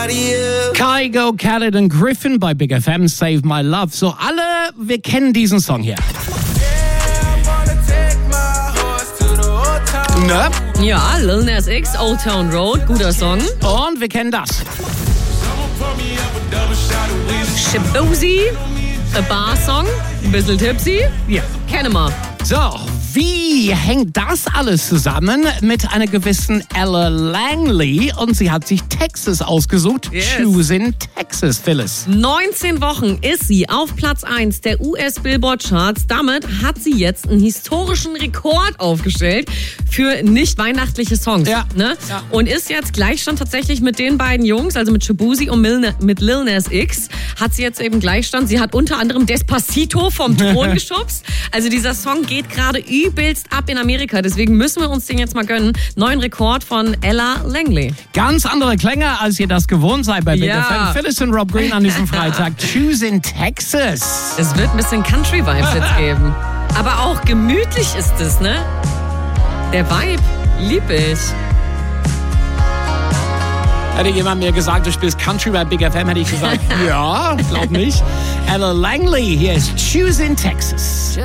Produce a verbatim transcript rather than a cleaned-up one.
Kygo, Khaled und Griffin bei Big F M, Save My Love. So, alle, wir kennen diesen Song hier. Ne? Ja, Lil Nas X, Old Town Road, guter Song. Und wir kennen das. Shaboozey, A Bar Song, ein bisschen tipsy. Ja. Kennen wir. So, wie hängt das alles zusammen mit einer gewissen Ella Langley? Und sie hat sich Texas ausgesucht. Yes. Choosing Texas, Phyllis. neunzehn Wochen ist sie auf Platz eins der U S-Billboard-Charts. Damit hat sie jetzt einen historischen Rekord aufgestellt für nicht weihnachtliche Songs. Ja. Ne? Ja. Und ist jetzt Gleichstand tatsächlich mit den beiden Jungs, also mit Shaboozey und Mil- mit Lil Nas X, hat sie jetzt eben Gleichstand. Sie hat unter anderem Despacito vom Thron geschubst. Also dieser Song geht gerade übelst ab in Amerika. Deswegen müssen wir uns den jetzt mal gönnen. Neuen Rekord von Ella Langley. Ganz andere Klänge, als ihr das gewohnt seid bei Big Ja. F M. Phyllis und Rob Green an diesem Freitag. Choosing Texas. Es wird ein bisschen Country-Vibes jetzt geben. Aber auch gemütlich ist es, ne? Der Vibe lieb ich. Hätte jemand mir gesagt, du spielst Country bei Big F M, hätte ich gesagt, ja, glaub nicht. Ella Langley, hier ist Choosing Texas.